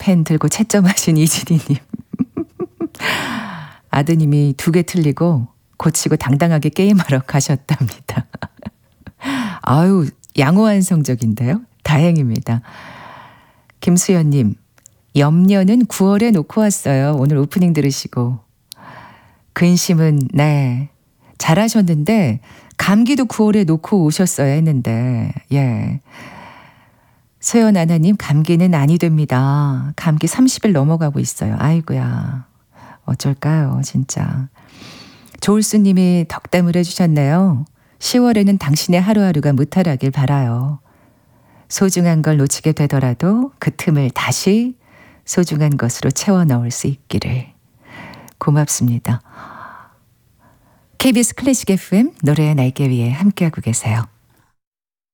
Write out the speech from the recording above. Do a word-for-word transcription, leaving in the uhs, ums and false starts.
펜 들고 채점하신 이진희님. 아드님이 두 개 틀리고 고치고 당당하게 게임하러 가셨답니다. 아유, 양호한 성적인데요. 다행입니다. 김수연님, 염려는 구월에 놓고 왔어요. 오늘 오프닝 들으시고. 근심은 네 잘하셨는데 감기도 구월에 놓고 오셨어야 했는데 예. 소연 하나님, 감기는 아니 됩니다. 감기 삼십 일 넘어가고 있어요. 아이고야, 어쩔까요 진짜. 조울수님이 덕담을 해주셨네요. 시월에는 당신의 하루하루가 무탈하길 바라요. 소중한 걸 놓치게 되더라도 그 틈을 다시 소중한 것으로 채워 넣을 수 있기를. 고맙습니다. 케이비에스 클래식 에프엠 노래의 날개 위에 함께하고 계세요.